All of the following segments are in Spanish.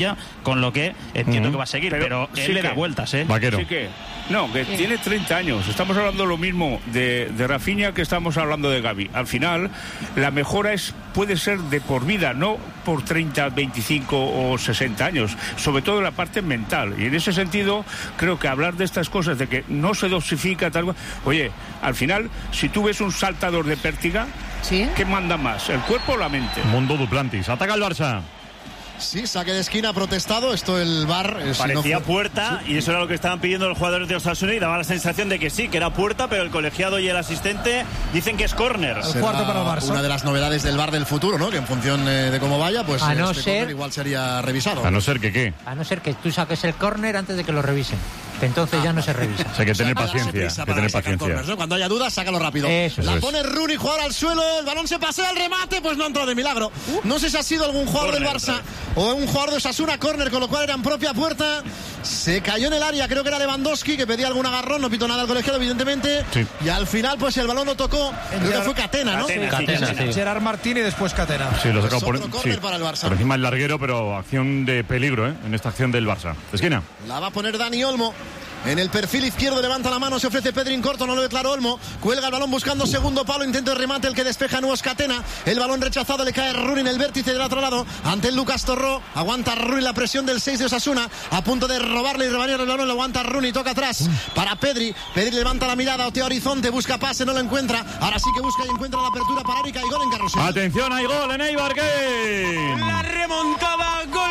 con lo que entiendo que va a seguir, pero él sí le da vueltas, Vaquero. Sí que tiene 30 años. Estamos hablando lo mismo de Rafinha que estamos hablando de Gavi. Al final, la mejora puede ser de por vida, no por 30, 25 o 60 años, sobre todo en la parte mental. Y en ese sentido, creo que hablar de estas cosas, de que no se dosifica tal. Oye, al final, si tú ves un saltador de pértiga, ¿sí? ¿Qué manda más, el cuerpo o la mente? Mundo Duplantis. Ataca el Barça. Sí, saque de esquina protestado. Esto el VAR parecía puerta, sí. Y eso era lo que estaban pidiendo los jugadores de Osasuna, y daba la sensación de que sí, que era puerta, pero el colegiado y el asistente dicen que es córner. El cuarto para el Barça. Una de las novedades del VAR del futuro, ¿no? Que en función de cómo vaya, pues a no este ser, córner igual sería revisado. A no ser que ¿qué? A no ser que tú saques el córner antes de que lo revisen, que entonces ya no se revisa. Hay que tener paciencia. Corners, ¿no? Cuando haya dudas, sácalo rápido. La pone Rooney, jugador al suelo, el balón se pasea, el remate, pues no entró de milagro. No sé si ha sido algún jugador del Barça o un jugador de Osasuna, córner, con lo cual era en propia puerta. Se cayó en el área, creo que era Lewandowski, que pedía algún agarrón, no pitó nada al colegiado, evidentemente. Sí. Y al final, pues el balón lo tocó, creo que fue Catena, ¿no? Catena, sí. Gerard Martín y después Catena. Sí, lo sacó por para el Barça. Por encima del larguero, pero acción de peligro, en esta acción del Barça. Esquina. La va a poner Dani Olmo. En el perfil izquierdo levanta la mano, se ofrece Pedrín corto, no lo ve claro Olmo. Cuelga el balón buscando segundo palo, intento de remate, el que despeja Nuevos Catena. El balón rechazado, le cae Rooney en el vértice del otro lado. Ante el Lucas Torró, aguanta Rooney la presión del 6 de Osasuna. A punto de robarle y rebanear el balón, lo aguanta Rooney, toca atrás para Pedri. Pedri levanta la mirada, otea horizonte, busca pase, no lo encuentra. Ahora sí que busca y encuentra la apertura para Erika y gol en Carrusel. Atención, hay gol en Eibar. La remontada, gol.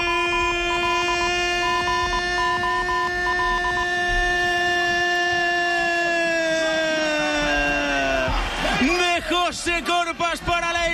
José Corpas para el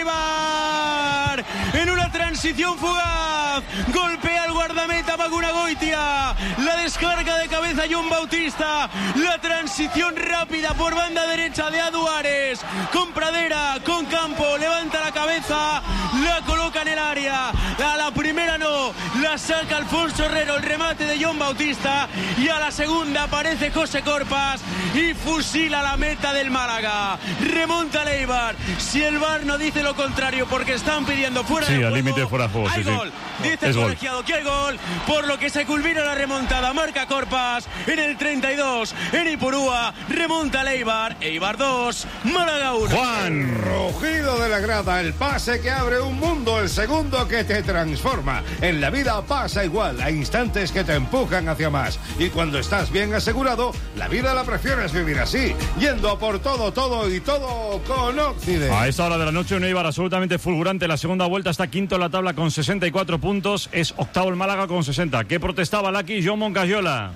Eibar. En una transición fugaz. Golpea al guardameta Bagunagoitia. La descarga de cabeza John Bautista. La transición rápida por banda derecha de Aduares. Con Pradera, con Campo. Levanta la cabeza. La coloca en el área. A la primera no. La saca Alfonso Herrero. El remate de John Bautista. Y a la segunda aparece José Corpas. Y fusila la meta del Málaga. Remonta el Eibar. Si el VAR no dice lo contrario, porque están pidiendo fuera de juego. Sí, al límite fuera de juego. Hay gol. Dice el colegiado que hay gol. Por lo que se culmina la remontada. Marca Corpas en el 32. En Ipurúa. Remonta el Eibar. Eibar 2. Málaga 1. Juan. Rugido de la grada. El pase que abre un mundo. El segundo que te transforma. En la vida pasa igual. Hay instantes que te empujan hacia más. Y cuando estás bien asegurado, la vida la prefieres vivir así. Yendo a por todo y todo con Occident. A esta hora de la noche, un Eibar absolutamente fulgurante. La segunda vuelta está quinto en la tabla con 64 puntos. Es octavo el Málaga con 60. ¿Qué protestaba Laki John Moncayola?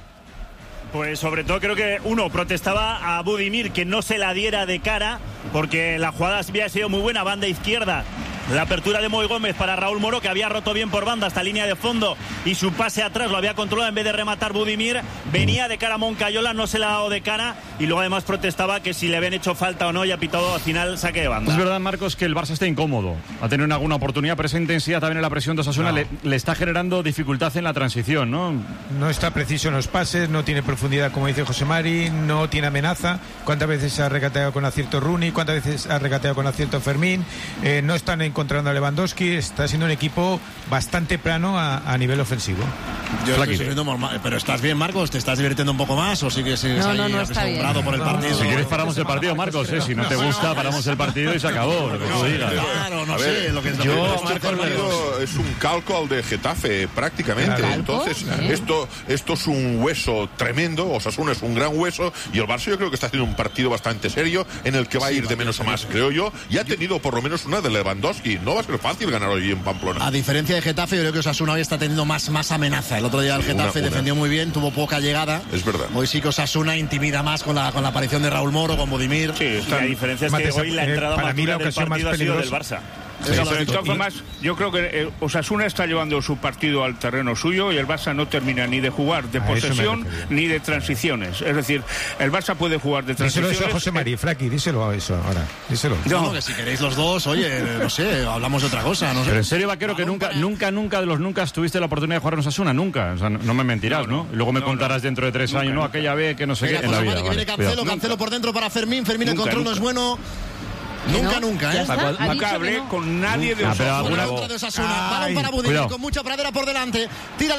Pues sobre todo creo que uno protestaba a Budimir que no se la diera de cara, porque la jugada había sido muy buena, banda izquierda. La apertura de Moy Gómez para Raúl Moro, que había roto bien por banda hasta línea de fondo, y su pase atrás lo había controlado en vez de rematar Budimir. Venía de cara a Moncayola, no se la ha dado de cara, y luego además protestaba que si le habían hecho falta o no, y ha pitado al final saque de banda. Es verdad, Marcos, que el Barça está incómodo. Ha tenido alguna oportunidad, pero esa intensidad también en la presión de Osasuna le está generando dificultad en la transición, ¿no? No está preciso en los pases, no tiene profundidad, como dice José Mari, no tiene amenaza. ¿Cuántas veces ha regateado con acierto Rooney? ¿Cuántas veces ha regateado con acierto Fermín? No están encontrando a Lewandowski. Está siendo un equipo bastante plano a nivel ofensivo. Yo estoy sufriendo mal, pero ¿estás bien, Marcos? ¿Te estás divirtiendo un poco más o sigues ahí asombrado por el partido? Si quieres paramos el partido, Marcos, si no te gusta paramos el partido y se acabó, lo que tú digas. Claro, no sé, lo que este partido es un calco al de Getafe prácticamente. Entonces, esto es un hueso tremendo. Osasuna es un gran hueso, y el Barça yo creo que está haciendo un partido bastante serio en el que va a ir de menos a más, creo yo, y ha tenido por lo menos una de Lewandowski. No va a ser fácil ganar hoy en Pamplona. A diferencia de Getafe, yo creo que Osasuna hoy está teniendo más amenaza. El otro día el Getafe defendió muy bien, tuvo poca llegada. Es verdad. Hoy sí que Osasuna intimida más con la aparición de Raúl Moro, con Budimir. Sí, la diferencia es que hoy la entrada más dura del partido ha sido del Barça. Pero de todas formas, yo creo que Osasuna está llevando su partido al terreno suyo, y el Barça no termina ni de jugar de posesión ni de transiciones. Es decir, el Barça puede jugar de transiciones. Díselo eso a José María, Fraki, díselo a eso ahora. Díselo. No, que si queréis los dos, oye, no sé, hablamos de otra cosa. No sé. Pero en serio, Vaquero, que nunca de los nunca tuviste la oportunidad de jugar en Osasuna, nunca. O sea, no me mentirás, ¿no? Y luego me contarás dentro de 3 años, aquella vez que no sé qué. En la vida. Cancelo por dentro para Fermín. Fermín, el control no es bueno. Nunca, ¿eh? Nunca hablé con nadie de Balón para Budimir, con mucha pradera por delante. Tira